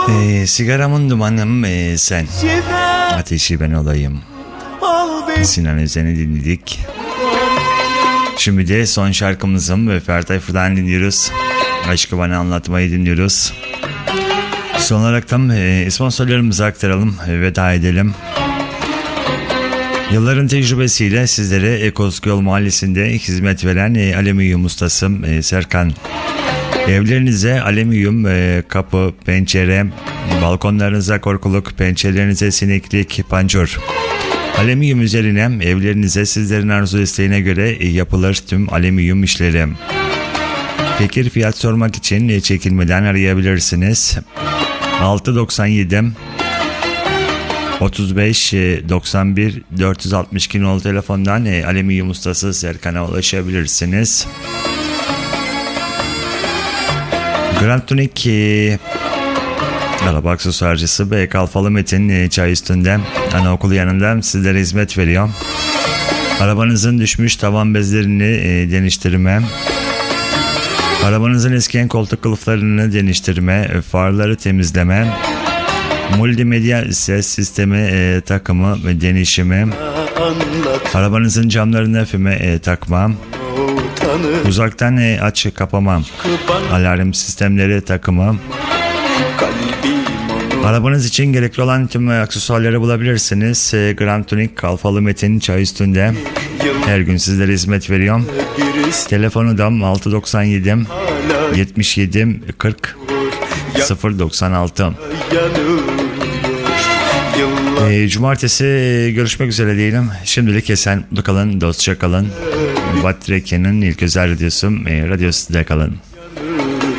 Sigaramın dumanım sen, ateşi ben olayım. Sinan Özen'i dinledik. Şimdi de son şarkımızın ve Ferdi Tayfur'dan dinliyoruz. Aşkı Bana Anlatmayı dinliyoruz. Son olarak da sponsorlarımızı aktaralım, veda edelim. Yılların tecrübesiyle sizlere Ekoskol Mahallesi'nde hizmet veren alüminyum ustası Serkan. Evlerinize alüminyum kapı, pencere, balkonlarınıza korkuluk, pencerelerinize sineklik, pancur. Alüminyum üzerine evlerinize sizlerin arzu isteğine göre yapılır tüm alüminyum işleri. Fikir fiyat sormak için çekinmeden arayabilirsiniz. 697 35 91 462 nolu telefondan alüminyum ustası Serkan'a ulaşabilirsiniz. Grand Tonic araba aksesuarcısı ve Kalfalı Metin çay üstünde anaokulu yanında sizlere hizmet veriyor. Arabanızın düşmüş tavan bezlerini değiştirme, arabanızın eskiyen koltuk kılıflarını değiştirme, farları temizleme, multimedya ses sistemi takımı ve denişimi, arabanızın camlarına füme takma, uzaktan aç kapama, alarm sistemleri takımı. Arabanız için gerekli olan tüm aksesuarları bulabilirsiniz. Grand Tonic Kalfalı Metin çay üstünde her gün sizlere hizmet veriyor. Telefonu da 697 77 40 096. Cumartesi görüşmek üzere diyelim. Şimdilik esen mutlu kalın, dostça kalın. Batreke'nin ilk özel radyosu, radyosunda kalın.